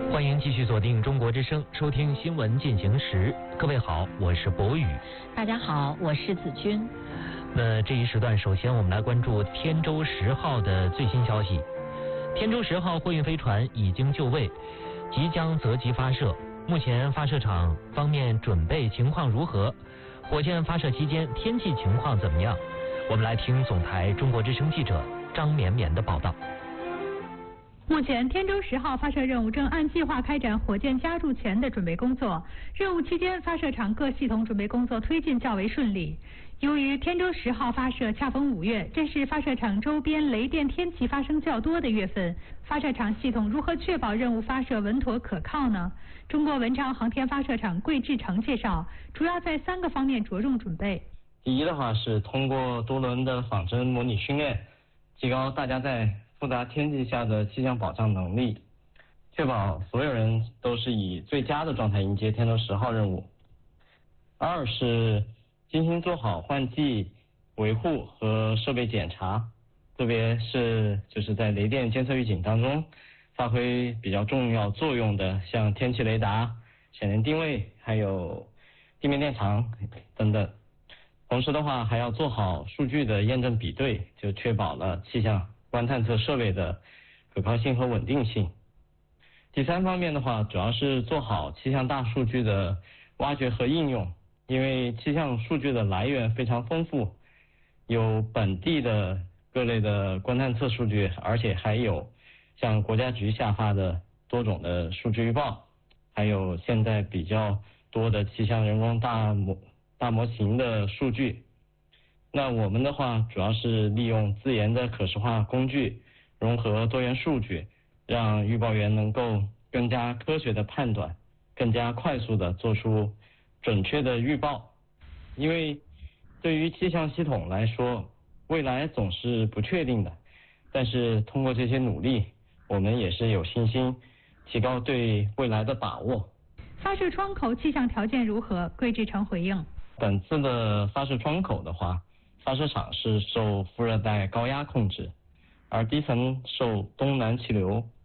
欢迎继续锁定中国之声，收听新闻进行时。各位好，我是博宇。 大家好，我是子君。 那这一时段，首先我们来关注天舟10号的最新消息。天舟10号货运飞船已经就位，即将择机发射。目前发射场方面准备情况如何？火箭发射期间天气情况怎么样？我们来听总台中国之声记者张绵绵的报道。 目前，天舟10号发射任务正按计划开展火箭加入前的准备工作。任务期间，发射场各系统准备工作推进较为顺利。由于天舟10号发射恰逢5月，这是发射场周边雷电天气发生较多的月份，发射场系统如何确保任务发射稳妥可靠呢？中国文昌航天发射场桂志成介绍，主要在3个方面着重准备。 第一的话是通过多轮的仿真模拟训练，提高大家在复杂天气下的气象保障能力，确保所有人都是以最佳的状态迎接天舟10号任务。2是精心做好换季维护和设备检查，特别是就是在雷电监测预警当中发挥比较重要作用的，像天气雷达、显电定位，还有地面电场等等。同时的话，还要做好数据的验证比对，就确保了气象观探测设备的可靠性和稳定性。第3方面的话，主要是做好气象大数据的挖掘和应用，因为气象数据的来源非常丰富，有本地的各类的观探测数据，而且还有像国家局下发的多种的数据预报，还有现在比较多的气象人工大模型的数据。那我们的话主要是利用自研的可视化工具，融合多元数据，让预报员能够更加科学的判断，更加快速的做出准确的预报。因为对于气象系统来说，未来总是不确定的，但是通过这些努力，我们也是有信心提高对未来的把握。 发射窗口气象条件如何？桂志成回应， 本次的发射窗口的话，发射场是受副热带高压控制，而低层受东南气流